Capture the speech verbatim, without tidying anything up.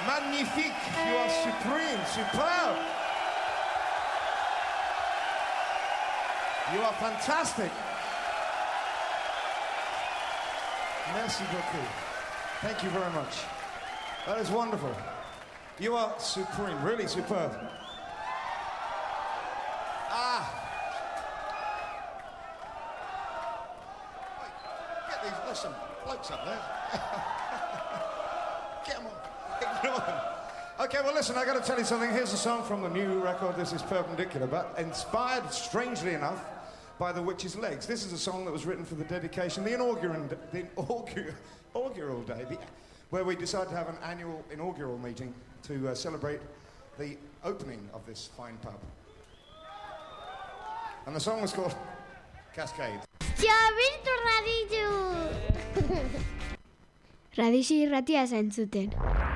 Magnifique. You are supreme, superb. You are fantastic. Merci beaucoup. Thank you very much. That is wonderful. You are supreme, really superb. Ah. Wait, get these, there's some blokes up there. Get them on. Ignore them. Okay, well listen, I got to tell you something. Here's a song from the new record. This is Perpendicular, but inspired, strangely enough, by The Witch's Legs. This is a song that was written for the dedication, the inaugural, the inaugural, inaugural day, the, where we decided to have an annual inaugural meeting to uh, celebrate the opening of this fine pub. And the song was called Cascade. Radixi irratia zentzuten.